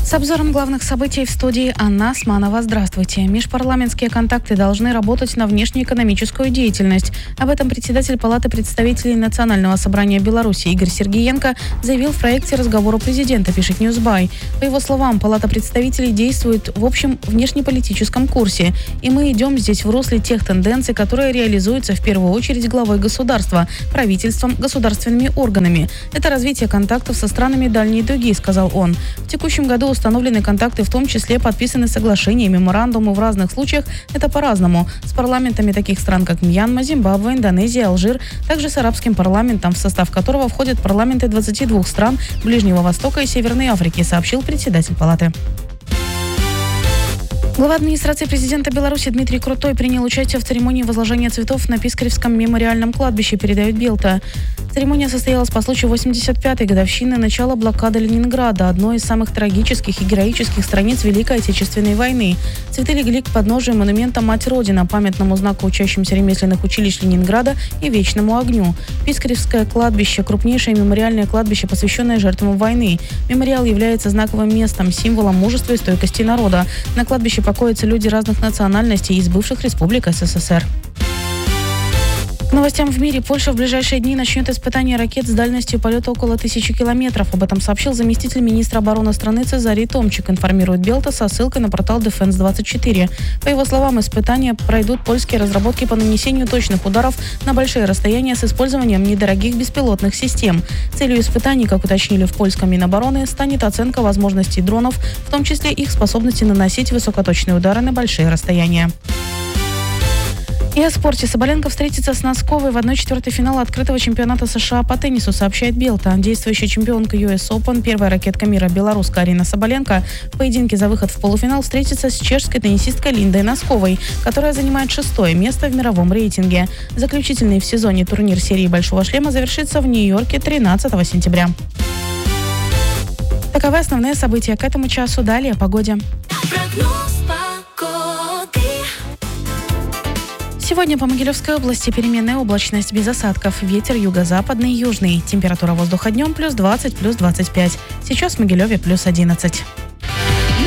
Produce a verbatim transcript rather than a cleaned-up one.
С обзором главных событий в студии Анна Османова. Здравствуйте. Межпарламентские контакты должны работать на внешнеэкономическую деятельность. Об этом председатель Палаты представителей Национального собрания Беларуси Игорь Сергиенко заявил в проекте разговора президента, пишет Ньюсбай. По его словам, Палата представителей действует в общем внешнеполитическом курсе. И мы идем здесь в русле тех тенденций, которые реализуются в первую очередь главой государства, правительством, государственными органами. Это развитие контактов со странами дальней дуги, сказал он. В текущем году установлены контакты, в том числе подписаны соглашения и меморандумы. В разных случаях это по-разному. С парламентами таких стран, как Мьянма, Зимбабве, Индонезия, Алжир, также с арабским парламентом, в состав которого входят парламенты двадцати двух стран Ближнего Востока и Северной Африки, сообщил председатель Палаты. Глава администрации президента Беларуси Дмитрий Крутой принял участие в церемонии возложения цветов на Пискаревском мемориальном кладбище, передает Белта. Церемония состоялась по случаю восемьдесят пятой годовщины начала блокады Ленинграда, одной из самых трагических и героических страниц Великой Отечественной войны. Цветы легли к подножию монумента «Мать Родина», памятному знаку учащимся ремесленных училищ Ленинграда и вечному огню. Пискаревское кладбище – крупнейшее мемориальное кладбище, посвященное жертвам войны. Мемориал является знаковым местом, символом мужества и стойкости народа. На кладбище покоятся люди разных национальностей из бывших республик СССР. К новостям в мире. Польша в ближайшие дни начнет испытания ракет с дальностью полета около тысячи километров. Об этом сообщил заместитель министра обороны страны Цезарий Томчик, информирует Белта со ссылкой на портал Дефенс двадцать четыре. По его словам, испытания пройдут польские разработки по нанесению точных ударов на большие расстояния с использованием недорогих беспилотных систем. Целью испытаний, как уточнили в польском Минобороны, станет оценка возможностей дронов, в том числе их способности наносить высокоточные удары на большие расстояния. И о спорте. Соболенко встретится с Носковой в одной четвертой финала открытого чемпионата США по теннису, сообщает Белта. Действующая чемпионка ю эс Open, первая ракетка мира белоруска Арина Соболенко в поединке за выход в полуфинал встретится с чешской теннисисткой Линдой Носковой, которая занимает шестое место в мировом рейтинге. Заключительный в сезоне турнир серии «Большого шлема» завершится в Нью-Йорке тринадцатого сентября. Таковы основные события к этому часу. Далее о погоде. Сегодня по Могилевской области переменная облачность без осадков. Ветер юго-западный, южный. Температура воздуха днем плюс двадцать, плюс двадцать пять. Сейчас в Могилеве плюс одиннадцать.